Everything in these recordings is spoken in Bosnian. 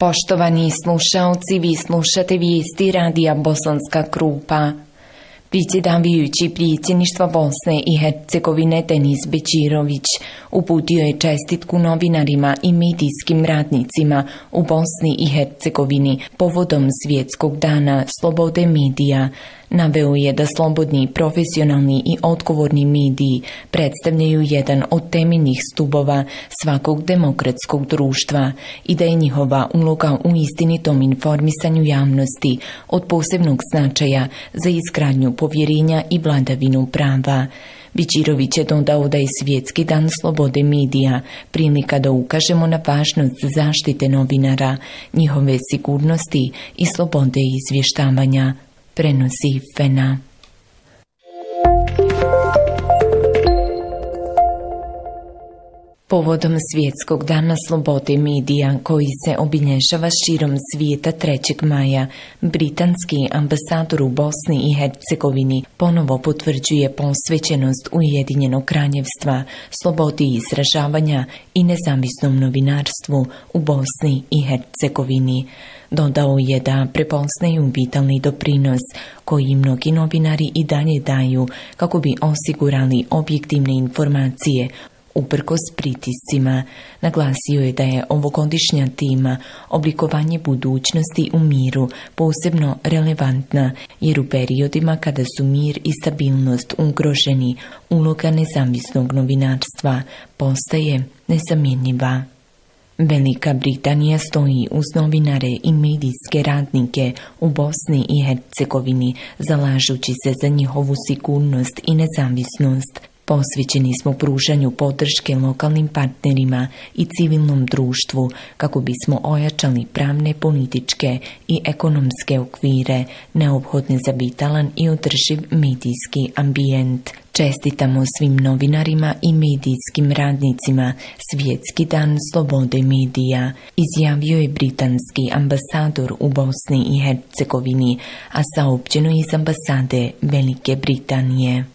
Poštovani slušaoci, vi slušate vijesti radija Bosanska Krupa. Predsjedavajući predsjedništva Bosne i Hercegovine Denis Bećirović uputio je čestitku novinarima i medijskim radnicima u Bosni i Hercegovini povodom Svjetskog dana slobode medija. Naveo je da slobodni, profesionalni i odgovorni mediji predstavljaju jedan od temeljnih stubova svakog demokratskog društva i da je njihova uloga u istinitom informisanju javnosti od posebnog značaja za izgradnju povjerenja i vladavinu prava. Bećirović je dodao da je Svjetski dan slobode medija prilika da ukažemo na važnost zaštite novinara, njihove sigurnosti i slobode izvještavanja. Prenosi Fena. Povodom Svjetskog dana slobode medija koji se obilježava širom svijeta 3. maja, britanski ambasador u Bosni i Hercegovini ponovo potvrđuje posvećenost Ujedinjenog kraljevstva, slobodi izražavanja i nezavisnom novinarstvu u Bosni i Hercegovini. Dodao je da prepoznaju vitalni doprinos koji mnogi novinari i dalje daju kako bi osigurali objektivne informacije uprkos pritiscima. Naglasio je da je ovogodišnja tema oblikovanje budućnosti u miru posebno relevantna, jer u periodima kada su mir i stabilnost ugroženi, uloga nezavisnog novinarstva postaje nezamjenjiva. Velika Britanija stoji uz novinare i medijske radnike u Bosni i Hercegovini, zalažući se za njihovu sigurnost i nezavisnost. Posvećeni smo pružanju podrške lokalnim partnerima i civilnom društvu kako bismo ojačali pravne, političke i ekonomske okvire neophodne za vitalan i održiv medijski ambijent. Čestitamo svim novinarima i medijskim radnicima Svjetski dan slobode medija, izjavio je britanski ambasador u Bosni i Hercegovini, a saopćeno iz ambasade Velike Britanije.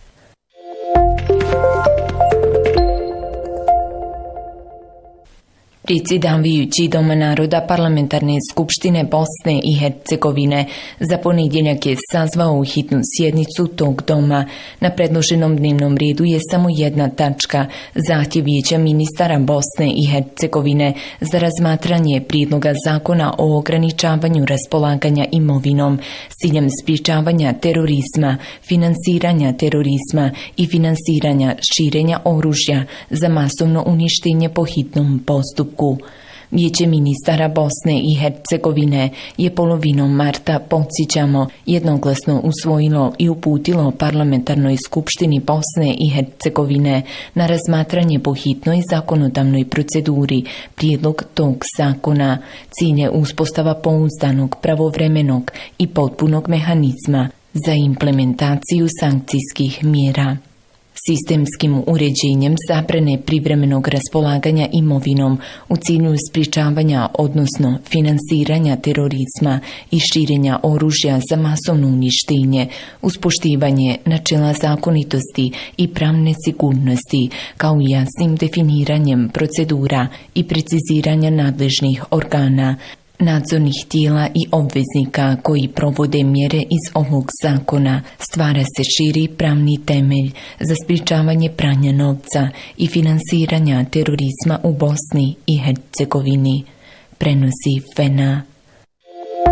Predsjedavajući Doma naroda Parlamentarne skupštine Bosne i Hercegovine za ponedjeljak je sazvao hitnu sjednicu tog doma. Na predloženom dnevnom redu je samo jedna tačka, zahtjev Vijeća ministara Bosne i Hercegovine za razmatranje prijedloga zakona o ograničavanju raspolaganja imovinom s ciljem sprječavanja terorizma, finansiranja terorizma i finansiranja širenja oružja za masovno uništenje po hitnom postupku. Vijeće ministara Bosne i Hercegovine je polovinom marta, podsjećamo, jednoglasno usvojilo i uputilo Parlamentarnoj skupštini Bosne i Hercegovine na razmatranje po hitnoj zakonodavnoj proceduri prijedlog tog zakona. Cilj je uspostava pouzdanog, pravovremenog i potpunog mehanizma za implementaciju sankcijskih mjera. Sistemskim uređenjem zabrane privremenog raspolaganja imovinom u cilju sprječavanja, odnosno finansiranja terorizma i širenja oružja za masovno uništenje, uz poštivanje načela zakonitosti i pravne sigurnosti, kao i jasnim definiranjem procedura i preciziranja nadležnih organa, nadzornih tijela i obveznika koji provode mjere iz ovog zakona, stvara se širi pravni temelj za sprječavanje pranja novca i finansiranja terorizma u Bosni i Hercegovini. Prenosi Fena.